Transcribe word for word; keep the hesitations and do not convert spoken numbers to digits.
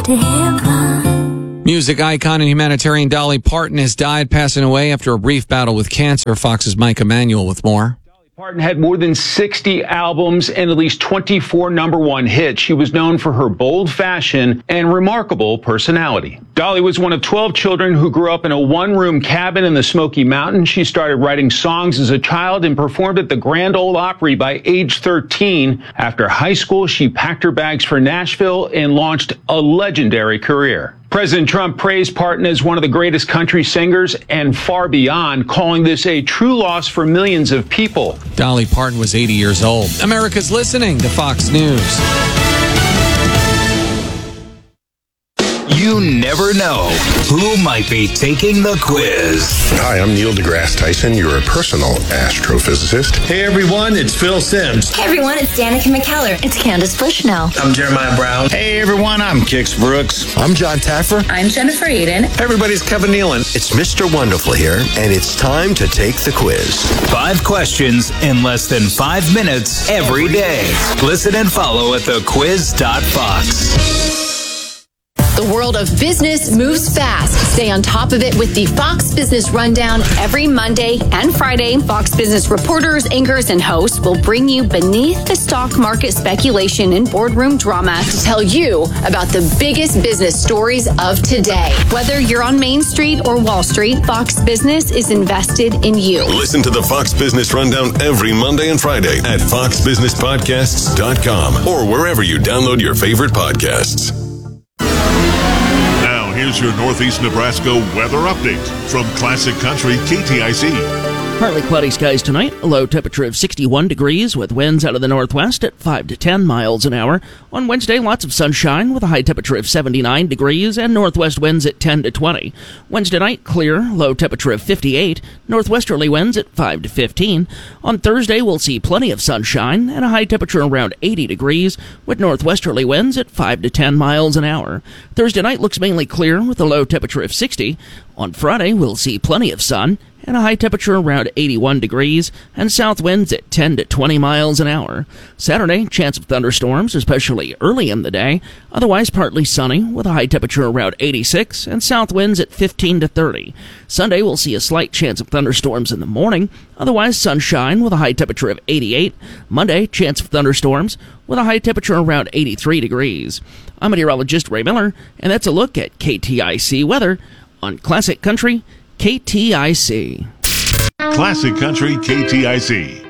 to heaven. Music icon and humanitarian Dolly Parton has died, passing away after a brief battle with cancer. Fox's Mike Emanuel with more. Parton had more than sixty albums and at least twenty-four number one hits. She was known for her bold fashion and remarkable personality. Dolly was one of twelve children who grew up in a one-room cabin in the Smoky Mountains. She started writing songs as a child and performed at the Grand Ole Opry by age thirteen. After high school, she packed her bags for Nashville and launched a legendary career. President Trump praised Parton as one of the greatest country singers and far beyond, calling this a true loss for millions of people. Dolly Parton was eighty years old. America's listening to Fox News. You never know who might be taking the quiz. Hi, I'm Neil deGrasse Tyson, your personal astrophysicist. Hey everyone, it's Phil Simms. Hey everyone, it's Danica McKellar. It's Candace Bushnell. I'm Jeremiah Brown. Hey everyone, I'm Kix Brooks. I'm John Taffer. I'm Jennifer Eden. Hey everybody's Kevin Nealon. It's Mister Wonderful here, and it's time to take the quiz. Five questions in less than five minutes every day. Listen and follow at the quiz dot fox. The world of business moves fast. Stay on top of it with the Fox Business Rundown every Monday and Friday. Fox Business reporters, anchors, and hosts will bring you beneath the stock market speculation and boardroom drama to tell you about the biggest business stories of today. Whether you're on Main Street or Wall Street, Fox Business is invested in you. Listen to the Fox Business Rundown every Monday and Friday at fox business podcasts dot com or wherever you download your favorite podcasts. Here's your Northeast Nebraska weather update from Classic Country K T I C. Partly cloudy skies tonight, a low temperature of sixty-one degrees with winds out of the northwest at five to ten miles an hour. On Wednesday, lots of sunshine with a high temperature of seventy-nine degrees and northwest winds at ten to twenty. Wednesday night, clear, low temperature of fifty-eight, northwesterly winds at five to fifteen. On Thursday, we'll see plenty of sunshine and a high temperature around eighty degrees with northwesterly winds at five to ten miles an hour. Thursday night looks mainly clear with a low temperature of sixty. On Friday, we'll see plenty of sun and a high temperature around eighty-one degrees and south winds at ten to twenty miles an hour. Saturday, chance of thunderstorms, especially early in the day. Otherwise, partly sunny with a high temperature around eighty-six and south winds at fifteen to thirty. Sunday, we'll see a slight chance of thunderstorms in the morning. Otherwise, sunshine with a high temperature of eighty-eight. Monday, chance of thunderstorms with a high temperature around eighty-three degrees. I'm meteorologist Ray Miller, and that's a look at K T I C weather on Classic Country K T I C. Classic Country K T I C.